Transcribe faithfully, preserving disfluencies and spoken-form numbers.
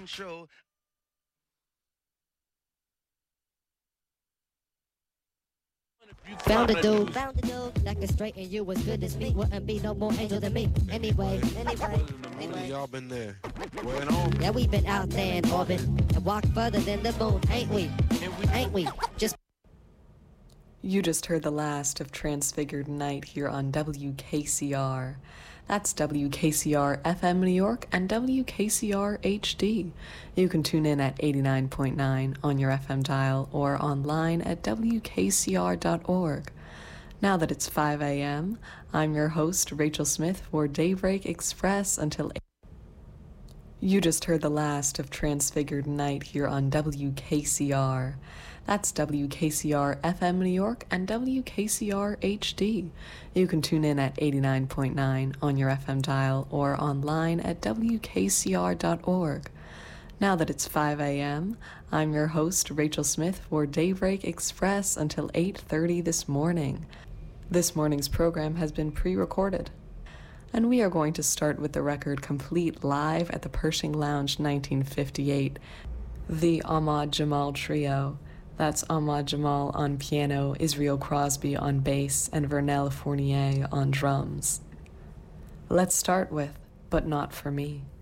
show. Found a dude, found a dude that could straighten you as good as me. Wouldn't be no more angel than me. Anyway, anyway, anyway. Y'all been there. Going on? Yeah, we been out there in orbit and walked further than the moon, ain't we? Ain't we? Just. You just heard the last of Transfigured Night here on W K C R. That's W K C R F M New York and W K C R H D. You can tune in at eighty-nine point nine on your F M dial or online at W K C R dot org. Now that it's five a.m., I'm your host, Rachel Smith, for Daybreak Express until eight. You just heard the last of Transfigured Night here on W K C R. That's W K C R F M New York and W K C R H D. You can tune in at eighty-nine point nine on your F M dial or online at W K C R dot org. Now that it's five a.m., I'm your host, Rachel Smith, for Daybreak Express until eight thirty this morning. This morning's program has been pre-recorded. And we are going to start with the record complete live at the Pershing Lounge nineteen fifty-eight, the Ahmad Jamal Trio. That's Ahmad Jamal on piano, Israel Crosby on bass, and Vernel Fournier on drums. Let's start with But Not For Me.